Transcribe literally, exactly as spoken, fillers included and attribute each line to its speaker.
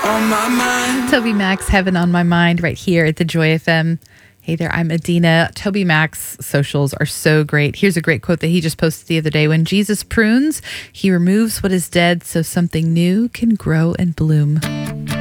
Speaker 1: on my mind.
Speaker 2: Toby Max, Heaven on My Mind, right here at the Joy F M. Hey there, I'm Adina. Toby Max socials are so great. Here's a great quote that he just posted the other day. When Jesus prunes, he removes what is dead so something new can grow and bloom.